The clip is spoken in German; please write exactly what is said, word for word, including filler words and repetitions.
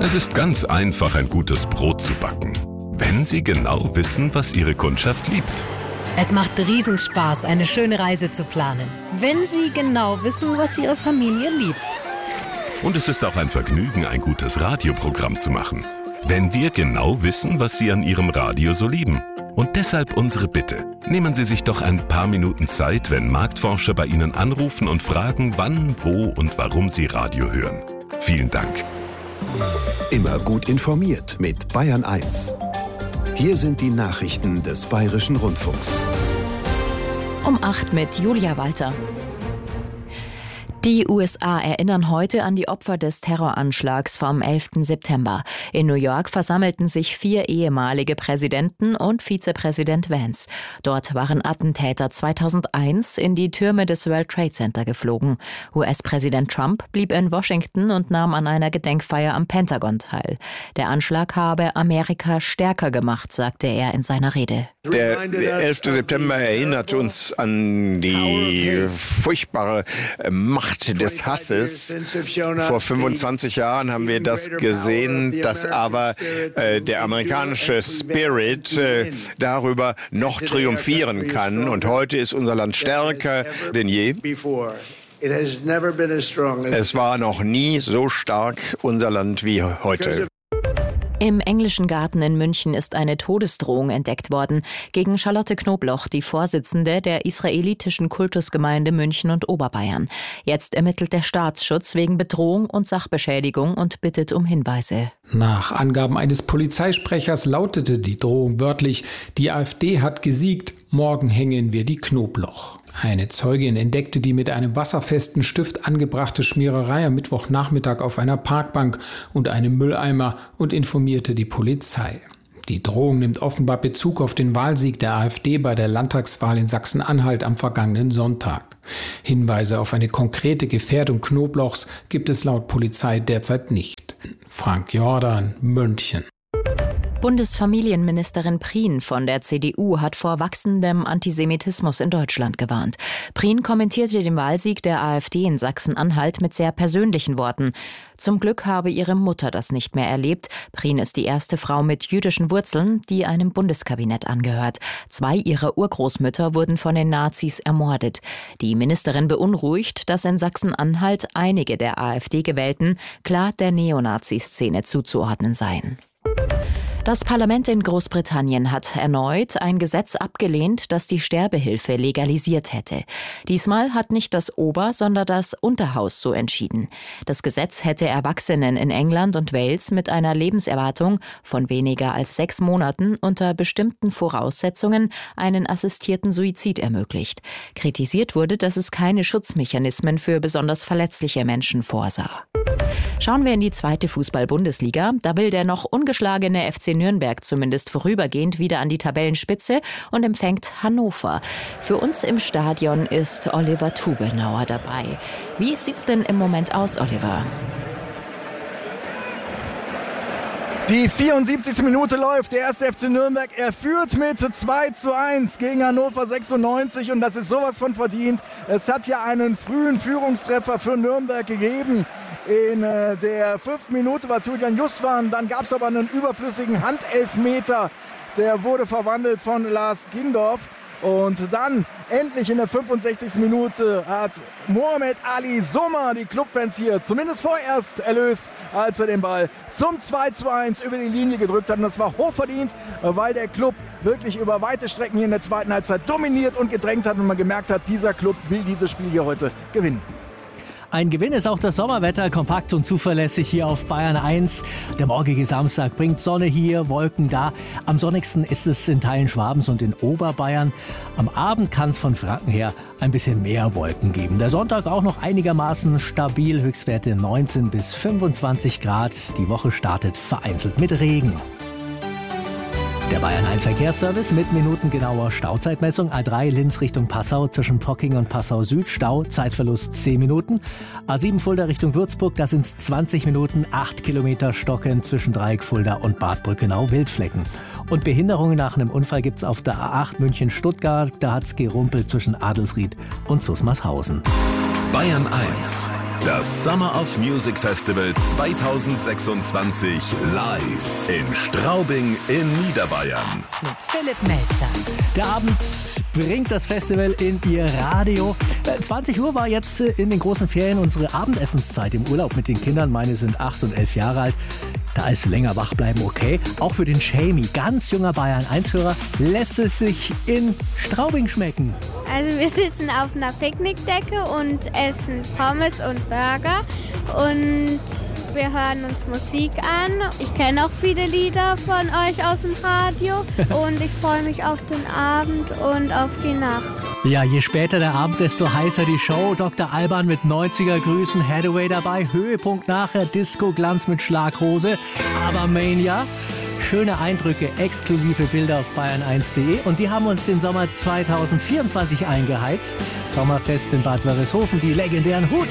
Es ist ganz einfach, ein gutes Brot zu backen, wenn Sie genau wissen, was Ihre Kundschaft liebt. Es macht Riesenspaß, eine schöne Reise zu planen, wenn Sie genau wissen, was Ihre Familie liebt. Und es ist auch ein Vergnügen, ein gutes Radioprogramm zu machen, wenn wir genau wissen, was Sie an Ihrem Radio so lieben. Und deshalb unsere Bitte. Nehmen Sie sich doch ein paar Minuten Zeit, wenn Marktforscher bei Ihnen anrufen und fragen, wann, wo und warum Sie Radio hören. Vielen Dank. Immer gut informiert mit Bayern eins. Hier sind die Nachrichten des Bayerischen Rundfunks. Um acht mit Julia Walter. Die U S A erinnern heute an die Opfer des Terroranschlags vom elften September. In New York versammelten sich vier ehemalige Präsidenten und Vizepräsident Vance. Dort waren Attentäter zweitausendeins in die Türme des World Trade Center geflogen. U S-Präsident Trump blieb in Washington und nahm an einer Gedenkfeier am Pentagon teil. Der Anschlag habe Amerika stärker gemacht, sagte er in seiner Rede. Der elfte September erinnert uns an die furchtbare Macht des Hasses. Vor fünfundzwanzig Jahren haben wir das gesehen, dass aber äh, der amerikanische Spirit äh, darüber noch triumphieren kann. Und heute ist unser Land stärker denn je. Es war noch nie so stark unser Land wie heute. Im Englischen Garten in München ist eine Todesdrohung entdeckt worden gegen Charlotte Knobloch, die Vorsitzende der israelitischen Kultusgemeinde München und Oberbayern. Jetzt ermittelt der Staatsschutz wegen Bedrohung und Sachbeschädigung und bittet um Hinweise. Nach Angaben eines Polizeisprechers lautete die Drohung wörtlich: Die AfD hat gesiegt, morgen hängen wir die Knobloch. Eine Zeugin entdeckte die mit einem wasserfesten Stift angebrachte Schmiererei am Mittwochnachmittag auf einer Parkbank und einem Mülleimer und informierte die Polizei. Die Drohung nimmt offenbar Bezug auf den Wahlsieg der AfD bei der Landtagswahl in Sachsen-Anhalt am vergangenen Sonntag. Hinweise auf eine konkrete Gefährdung Knoblochs gibt es laut Polizei derzeit nicht. Frank Jordan, München. Bundesfamilienministerin Prien von der C D U hat vor wachsendem Antisemitismus in Deutschland gewarnt. Prien kommentierte den Wahlsieg der AfD in Sachsen-Anhalt mit sehr persönlichen Worten. Zum Glück habe ihre Mutter das nicht mehr erlebt. Prien ist die erste Frau mit jüdischen Wurzeln, die einem Bundeskabinett angehört. Zwei ihrer Urgroßmütter wurden von den Nazis ermordet. Die Ministerin beunruhigt, dass in Sachsen-Anhalt einige der AfD-Gewählten klar der Neonazi-Szene zuzuordnen seien. Das Parlament in Großbritannien hat erneut ein Gesetz abgelehnt, das die Sterbehilfe legalisiert hätte. Diesmal hat nicht das Ober-, sondern das Unterhaus so entschieden. Das Gesetz hätte Erwachsenen in England und Wales mit einer Lebenserwartung von weniger als sechs Monaten unter bestimmten Voraussetzungen einen assistierten Suizid ermöglicht. Kritisiert wurde, dass es keine Schutzmechanismen für besonders verletzliche Menschen vorsah. Schauen wir in die zweite Fußball-Bundesliga. Da will der noch ungeschlagene F C Nürnberg zumindest vorübergehend wieder an die Tabellenspitze und empfängt Hannover. Für uns im Stadion ist Oliver Tubelnauer dabei. Wie sieht's denn im Moment aus, Oliver? Die vierundsiebzigste Minute läuft. Der erste F C Nürnberg, er führt mit zwei zu eins gegen Hannover sechsundneunzig und das ist sowas von verdient. Es hat ja einen frühen Führungstreffer für Nürnberg gegeben. In äh, der fünften Minute war es Julian Justwan, dann gab es aber einen überflüssigen Handelfmeter. Der wurde verwandelt von Lars Gindorf. Und dann endlich in der fünfundsechzigsten Minute hat Mohamed Ali Sommer die Clubfans hier zumindest vorerst erlöst, als er den Ball zum zwei zu eins über die Linie gedrückt hat. Und das war hochverdient, weil der Club wirklich über weite Strecken hier in der zweiten Halbzeit dominiert und gedrängt hat und man gemerkt hat, dieser Club will dieses Spiel hier heute gewinnen. Ein Gewinn ist auch das Sommerwetter, kompakt und zuverlässig hier auf Bayern eins. Der morgige Samstag bringt Sonne hier, Wolken da. Am sonnigsten ist es in Teilen Schwabens und in Oberbayern. Am Abend kann es von Franken her ein bisschen mehr Wolken geben. Der Sonntag auch noch einigermaßen stabil, Höchstwerte neunzehn bis fünfundzwanzig Grad. Die Woche startet vereinzelt mit Regen. Der Bayern eins Verkehrsservice mit minutengenauer Stauzeitmessung. A drei Linz Richtung Passau zwischen Pocking und Passau Süd. Stau, Zeitverlust zehn Minuten. A sieben Fulda Richtung Würzburg, da sind es zwanzig Minuten. acht Kilometer Stocken zwischen Dreieck Fulda und Bad Brückenau Wildflecken. Und Behinderungen nach einem Unfall gibt es auf der A acht München-Stuttgart. Da hat es gerumpelt zwischen Adelsried und Susmarshausen. Bayern eins, Das Summer of Music Festival zweitausendsechsundzwanzig live in Straubing in Niederbayern. Mit Philipp Melzer. Der Abend bringt das Festival in Ihr Radio. zwanzig Uhr war jetzt in den großen Ferien unsere Abendessenszeit im Urlaub mit den Kindern. Meine sind acht und elf Jahre alt. Da ist länger wach bleiben okay. Auch für den Jamie, ganz junger Bayern eins Hörer, lässt es sich in Straubing schmecken. Also wir sitzen auf einer Picknickdecke und essen Pommes und Burger und wir hören uns Musik an. Ich kenne auch viele Lieder von euch aus dem Radio und ich freue mich auf den Abend und auf die Nacht. Ja, je später der Abend, desto heißer die Show. Doktor Alban mit neunziger Grüßen, Hathaway dabei, Höhepunkt nachher, Disco Glanz mit Schlaghose, aber Mania. Schöne Eindrücke, exklusive Bilder auf bayern eins punkt de und die haben uns den Sommer zweitausendvierundzwanzig eingeheizt. Sommerfest in Bad Wörishofen, die legendären Hut